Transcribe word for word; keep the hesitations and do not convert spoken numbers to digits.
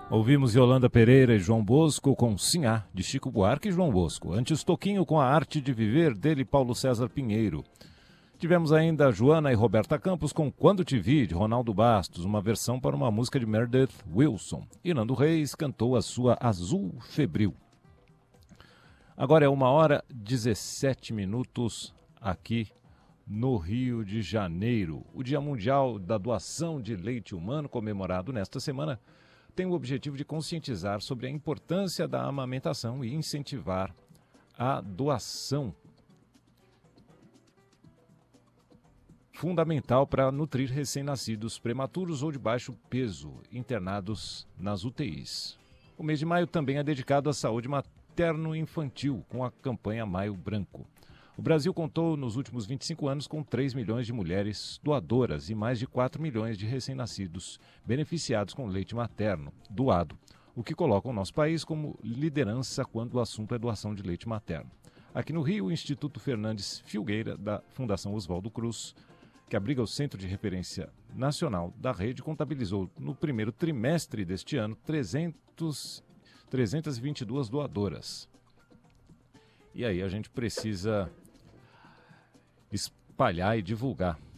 Ouvimos Yolanda Pereira e João Bosco com Sinhá, de Chico Buarque e João Bosco. Antes, Toquinho com A Arte de Viver, dele Paulo César Pinheiro. Tivemos ainda Joana e Roberta Campos com Quando Te Vi, de Ronaldo Bastos, uma versão para uma música de Meredith Wilson. E Nando Reis cantou a sua Azul Febril. Agora é uma hora e dezessete minutos aqui no Rio de Janeiro. O Dia Mundial da Doação de Leite Humano, comemorado nesta semana, tem o objetivo de conscientizar sobre a importância da amamentação e incentivar a doação, fundamental para nutrir recém-nascidos prematuros ou de baixo peso, internados nas U T Is. O mês de maio também é dedicado à saúde materno-infantil, com a campanha Maio Branco. O Brasil contou nos últimos vinte e cinco anos com três milhões de mulheres doadoras e mais de quatro milhões de recém-nascidos beneficiados com leite materno doado, o que coloca o nosso país como liderança quando o assunto é doação de leite materno. Aqui no Rio, o Instituto Fernandes Filgueira, da Fundação Oswaldo Cruz, que abriga o Centro de Referência Nacional da Rede, contabilizou no primeiro trimestre deste ano trezentas e vinte e duas doadoras. E aí a gente precisa espalhar e divulgar